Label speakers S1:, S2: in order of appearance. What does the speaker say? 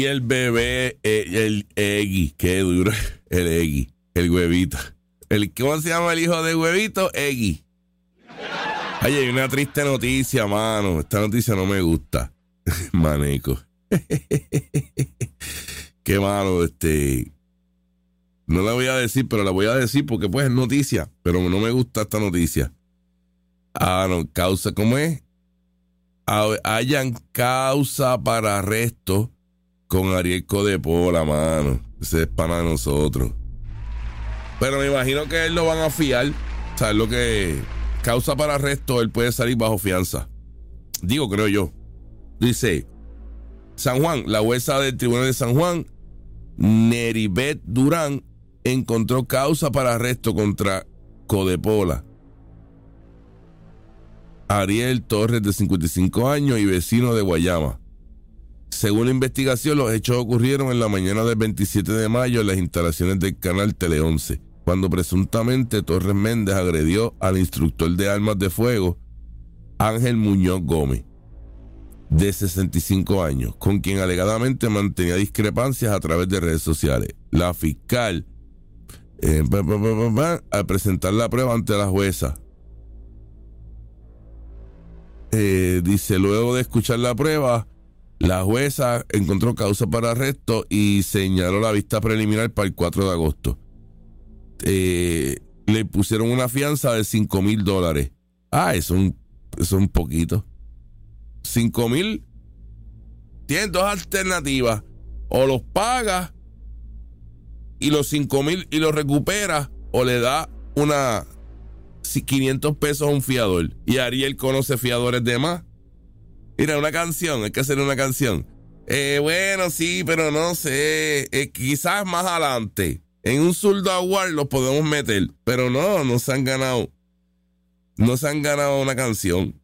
S1: Y el bebé, el Eggy, qué duro, el Eggy, el huevito. ¿Cómo se llama el hijo de huevito? Eggy. Ay, hay una triste noticia, mano. Esta noticia no me gusta. Maneco. Qué malo, no la voy a decir, pero la voy a decir porque pues es noticia, pero no me gusta esta noticia. No, causa, ¿cómo es? Hayan causa para arresto con Ariel Codepola, mano. Ese es para nosotros. Pero me imagino que él lo van a fiar. O sea, lo que causa para arresto, él puede salir bajo fianza. Digo, creo yo. Dice, San Juan, la jueza del Tribunal de San Juan, Neribet Durán, encontró causa para arresto contra Codepola, Ariel Torres, de 55 años y vecino de Guayama. Según la investigación, los hechos ocurrieron en la mañana del 27 de mayo en las instalaciones del canal Tele 11, cuando presuntamente Torres Méndez agredió al instructor de armas de fuego, Ángel Muñoz Gómez, de 65 años, con quien alegadamente mantenía discrepancias a través de redes sociales. La fiscal, al presentar la prueba ante la jueza, dice, luego de escuchar la prueba, la jueza encontró causa para arresto y señaló la vista preliminar para el 4 de agosto. Le pusieron una fianza de $5,000. Eso es un poquito. 5,000. Tienes dos alternativas. O los pagas y los 5,000 y los recuperas, o le da 500 pesos a un fiador. Y Ariel conoce fiadores de más. Mira, una canción, hay que hacer una canción. Bueno, sí, pero no sé. Quizás más adelante. En un Zurdo Award los podemos meter. Pero no se han ganado. No se han ganado una canción.